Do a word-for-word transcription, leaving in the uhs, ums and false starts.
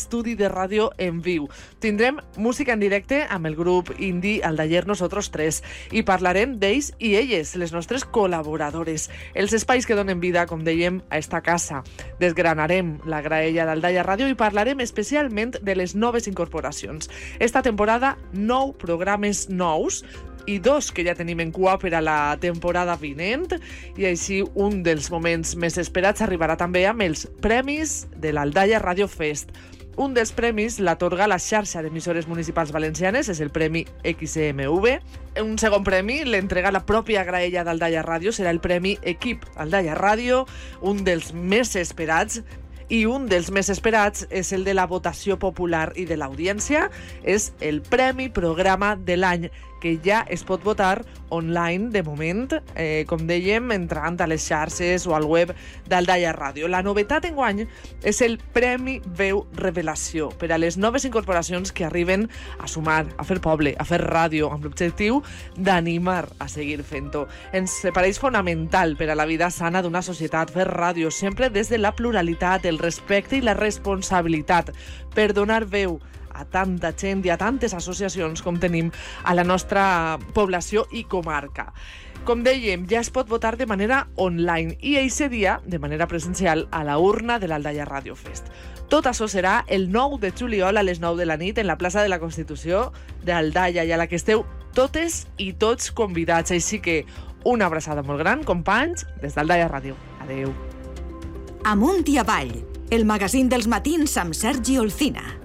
estudi de ràdio en viu. Tindrem música en directe amb el grup indie Aldayer Nosotros Tres i parlarem d'ells i elles, les nostres col·laboradores. Els espais que donen vida, com dèiem, a esta casa. Desgranarem la graella d'Aldaia Ràdio i parlarem especialment de les noves incorporacions. Esta temporada, nou programes nous i dos que ja tenim en cua per a la temporada vinent, i així un dels moments més esperats arribarà també amb els premis de l'Aldaia Radio Fest. Un dels premis l'atorga la xarxa d'emissores municipals valencianes, és el Premi X M V. Un segon premi l'entrega la pròpia graella d'Aldaia Ràdio, serà el Premi Equip Aldaia Ràdio, un dels més esperats. I un dels més esperats és el de la votació popular i de l'audiència, és el Premi Programa de l'Any, que ja es pot votar online de moment, eh, com dèiem, entrant a les xarxes o al web d'Aldaia Ràdio. La novetat enguany és el Premi Veu Revelació per a les noves incorporacions que arriben a sumar, a fer poble, a fer ràdio, amb l'objectiu d'animar a seguir fent-ho. Ens pareix fonamental per a la vida sana d'una societat fer ràdio, sempre des de la pluralitat, el respecte i la responsabilitat, per donar veu a tanta gent i a tantes associacions com tenim a la nostra població i comarca. Com dèiem, ja es pot votar de manera online i aquest dia, de manera presencial, a la urna de l'Aldaia Radio Fest. Tot això serà el nou de juliol a les nou de la nit en la plaça de la Constitució d'Aldaia, i a la que esteu totes i tots convidats. Així que una abraçada molt gran, companys, des d'Aldaia Ràdio. Adeu. Amunt i avall, el magazín dels matins amb Sergi Olcina.